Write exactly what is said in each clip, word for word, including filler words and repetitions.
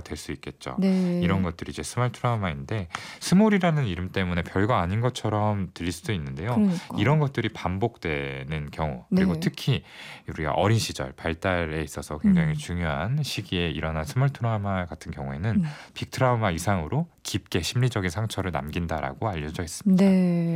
될 수 있겠죠. 네. 이런 것들이 이제 스몰 트라우마인데 스몰이라는 이름 때문에 별거 아닌 것처럼 들릴 수도 있는데요. 그러니까. 이런 것들이 반복되는 경우 그리고 네. 특히 우리가 어린 시절 발달에 있어서 굉장히 음. 중요한 시기에 일어난 스몰 트라우마 같은 경우에는 음. 빅 트라우마 이상으로 깊게 심리적인 상처를 남긴다라고 알려져 있습니다. 네.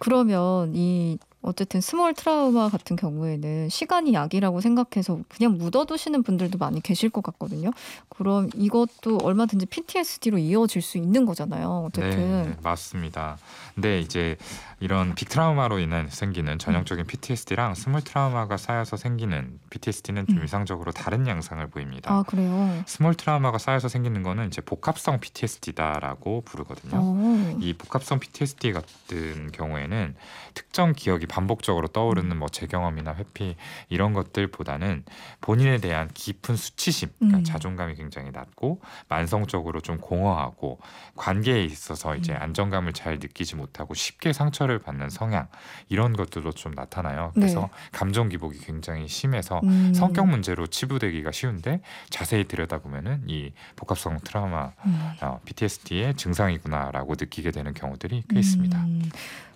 그러면 이 어쨌든 스몰 트라우마 같은 경우에는 시간이 약이라고 생각해서 그냥 묻어두시는 분들도 많이 계실 것 같거든요. 그럼 이것도 얼마든지 피티에스디로 이어질 수 있는 거잖아요. 어쨌든. 네, 맞습니다. 근데 이제 이런 빅 트라우마로 인해 생기는 전형적인 피티에스디랑 스몰 트라우마가 쌓여서 생기는 피티에스디는 좀 음. 이상적으로 다른 양상을 보입니다. 아, 그래요? 스몰 트라우마가 쌓여서 생기는 거는 이제 복합성 피티에스디다라고 부르거든요. 어. 이 복합성 피티에스디 같은 경우에는 특정 기억이 반복적으로 떠오르는 뭐 재경험이나 회피 이런 것들보다는 본인에 대한 깊은 수치심, 그러니까 음. 자존감이 굉장히 낮고 만성적으로 좀 공허하고 관계에 있어서 이제 음. 안정감을 잘 느끼지 못하고 쉽게 상처를 받는 성향 이런 것들도 좀 나타나요. 그래서 네. 감정 기복이 굉장히 심해서 음. 성격 문제로 치부되기가 쉬운데 자세히 들여다보면은 이 복합성 트라우마 음. 어, 피티에스디의 증상이구나라고 느끼게 되는 경우들이 꽤 있습니다. 음.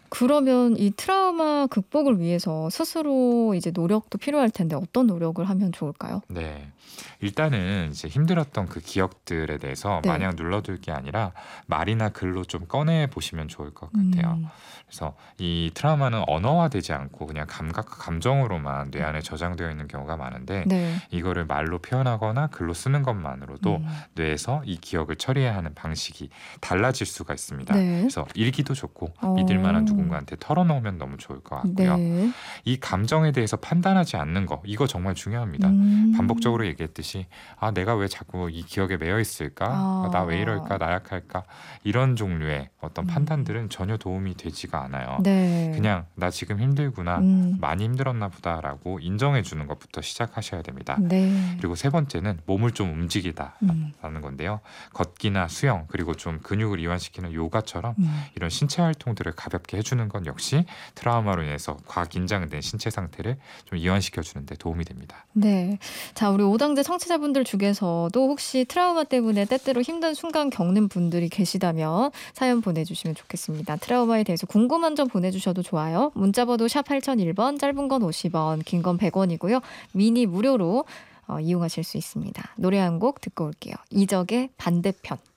그러면 이 트라우마 극복을 위해서 스스로 이제 노력도 필요할 텐데 어떤 노력을 하면 좋을까요? 네, 일단은 이제 힘들었던 그 기억들에 대해서 네. 마냥 눌러둘 게 아니라 말이나 글로 좀 꺼내 보시면 좋을 것 같아요. 음. 그래서 이 트라우마는 언어화되지 않고 그냥 감각과 감정으로만 뇌 안에 저장되어 있는 경우가 많은데 네. 이거를 말로 표현하거나 글로 쓰는 것만으로도 음. 뇌에서 이 기억을 처리해야 하는 방식이 달라질 수가 있습니다. 네. 그래서 일기도 좋고 어. 믿을 만한 누군가한테 털어놓으면 너무 좋을 것 같고요. 네. 이 감정에 대해서 판단하지 않는 거 이거 정말 중요합니다. 음. 반복적으로 얘기했듯이 아 내가 왜 자꾸 이 기억에 매여 있을까? 아. 나 왜 이럴까? 나약할까? 이런 종류의 어떤 음. 판단들은 전혀 도움이 되지가 않아요. 네. 그냥 나 지금 힘들구나. 음. 많이 힘들었나 보다라고 인정해 주는 것부터 시작하셔야 됩니다. 네. 그리고 세 번째는 몸을 좀 움직이다라는 음. 건데요. 걷기나 수영 그리고 좀 근육을 이완시키는 요가처럼 음. 이런 신체 활동들을 가볍게 해주는 건 역시 트라우마로 인해서 과긴장된 신체 상태를 좀 이완시켜 주는데 도움이 됩니다. 네. 자, 우리 오당제 청취자분들 중에서도 혹시 트라우마 때문에 때때로 힘든 순간 겪는 분들이 계시다면 사연 보내주시면 좋겠습니다. 트라우마에 대해서 궁금한 점 보내주셔도 좋아요. 문자번호 샵 팔공공일 번, 짧은 건 오십 원, 긴 건 백 원이고요. 미니 무료로 어, 이용하실 수 있습니다. 노래 한 곡 듣고 올게요. 이적의 반대편.